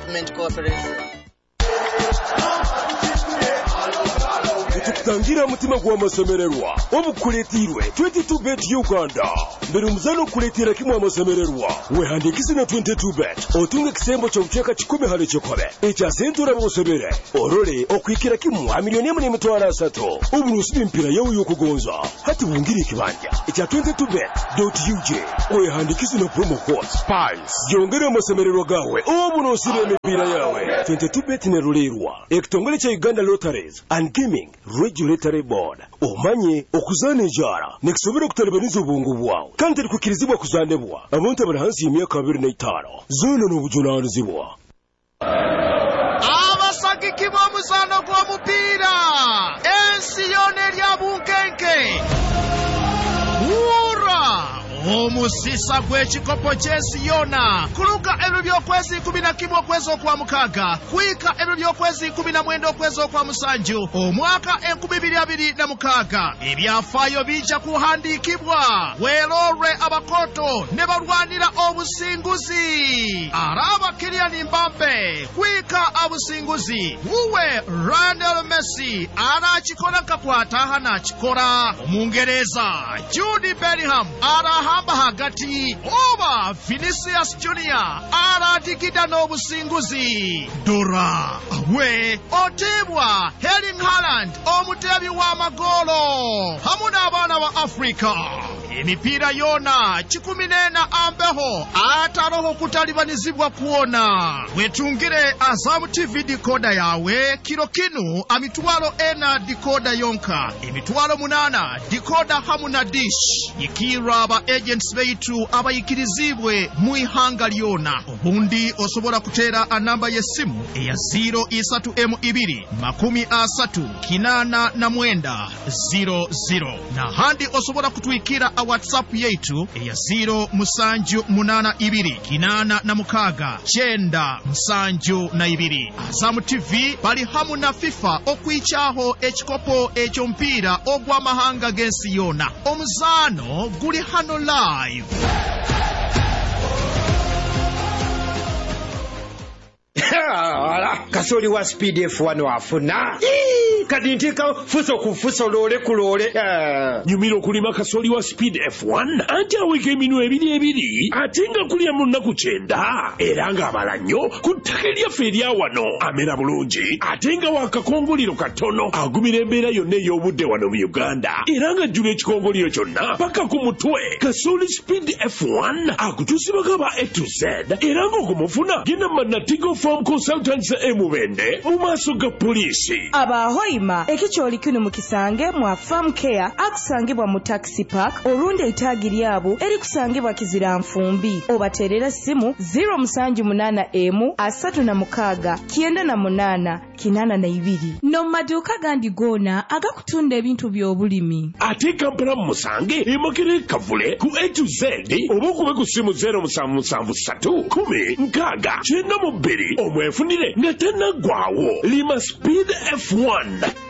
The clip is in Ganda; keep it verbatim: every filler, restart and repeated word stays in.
Development Corporation. Tukutangira mutima gwa masemererwa obukuletirwe twenty-two bet Uganda mbere umuzano kuletira kimwe amasemererwa wehandikisi na twenty-two bet otunga kisembo cyo kucheka kikome hale cyokobe echa sentura bosebere orole okwikira kimwe a milioni mu mitwara asatu uburusi mpira yawe yokugonza hati bungiri kibanja echa twenty-two bet dot u j wehandikisi na promo code spice yongera amasemererwa gawe obunosire mpira yawe twenty-two bet ne rulerwa ekitongole cha Uganda Lotteries and Gaming Regulatory Board omanye okuzana ejara nekisobera kutalibaniza obwongo bwawe kandi kukirizibwa kuzanebwa abantu abari hansi y'imyaka abiri na itaano zona n'obujunaanizibwa abasagiki b'omuzano gw'omupiira ensi yona erya bunkenke ura omusisa gw'ekikopo ky'ensi yona kuluga ebiro by'okwezi kumi na kimu okwezi okwa mukaaga kwika ebiro by'okwezi kumi na mwenda okwezi okwa musanju omwaka enkumi ibiri abiri na mukaaga ebyafaayo bijja kuhandiikibwa weerorwe abakoto ne balwanira obusinguzi araba Kylian Mbappe kwika obusinguzi wuwe Lionel Messi anakikola kakwata anakikola omungereza Jude Bellingham ara hamba hagati oba Vinicius Junior aratikida n'obusinguzi Dora we otebwa Erling Haaland omutebi wa magolo hamu n'abaana ba Afrika emipiira yona kikumi n'ena ambeho ataroho kutalibanizibwa kuona wetungire Azam T V decoder yawe kiro kinu amitwalo ena decoder yonka emitwalo munana decoder hamu na dish ikiraba agents beitu abayikirizibwe mu ihanga lyona obundi osobola kutera anamba y'essimu eya zero isatu emu ibiri makumi asatu kinana na mwenda zero zero na handi osobola kutwikira a WhatsApp yetu eya zero musanju munana ibiri kinana na mukaga chenda musanju na ibiri. Azam T V bali hamu na FIFA okwichaho ekikopo ekyompiira ogw'amahanga gensi yona omuzano guli hano live. Ala kasoli wa Speed F one wafuna kadi ntika fuso kufuso lole kulole nyumiro kulima kasoli wa Speed F one anja weke minu ebiri ebiri atenga kulia munna kuchenda eranga abalanyo kutakelia feria wano amera bulungi atenga wakakongoliro katono agumira embeera yonna ey'obudde wano mu Uganda eranga jule ekikongoliro kyonna paka ku mutwe kasoli Speed F one akutusibaka ba A to Z eranga okumufuna genda manatigo Farm Consultants emubende mu maaso ga polisi abahoima ekikyoli kino mukisange mwa Farm Care akusangibwa mu Taxi Park olunde itaagi lyabo erikusangibwa Kizira Nfumbi obaterera simu zero musanju munana emu asatu na mukaaga kienda na munana kinana na ibiri no maduka gandi gona agakutunda ebintu by'obulimi ate Kampala musange emokere kavule ku A to Z obukube ku simu zero musanvu musanvu ssatu kumi nkaaga kyenda mu bbiri omwefunire nga tena gwawo lima Speed F one.